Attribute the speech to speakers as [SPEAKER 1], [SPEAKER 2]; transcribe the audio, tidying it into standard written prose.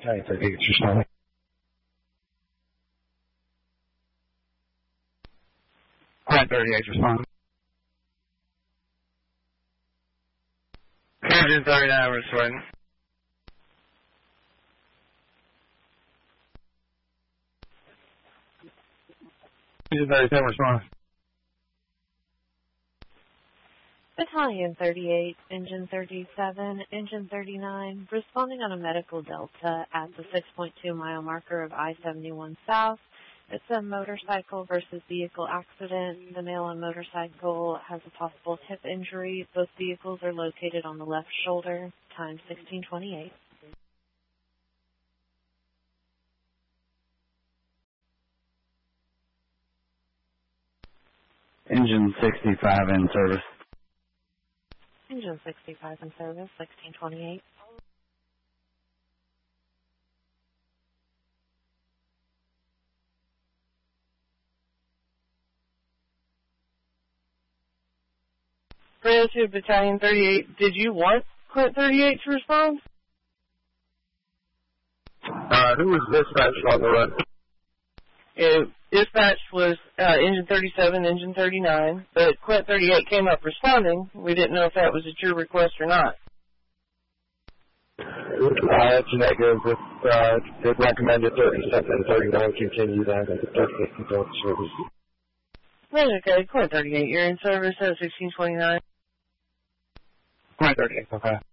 [SPEAKER 1] Battalion 38 is responding. Battalion 38 is responding. Engine 39 responding. Engine 37 responding.
[SPEAKER 2] Battalion 38, Engine 37, Engine 39, responding on a medical delta at the 6.2 mile marker of I-71 South. It's a motorcycle versus vehicle accident. The male on motorcycle has a possible hip injury. Both vehicles are located on the left shoulder. Time 16:28.
[SPEAKER 1] Engine 65 in service.
[SPEAKER 2] Engine 65 in service, 16:28.
[SPEAKER 3] Gratitude Battalion 38, did you want Clint 38 to respond?
[SPEAKER 1] Who was dispatched on the run?
[SPEAKER 3] Dispatch was Engine 37, Engine 39, but Clint 38 came up responding. We didn't know if that was at your request or not.
[SPEAKER 1] That's negative with did recommend a 37 and 39 continue that at the 38 control service.
[SPEAKER 3] That's okay. Clint 38, you're in service at 16:29.
[SPEAKER 1] Clint 38, okay.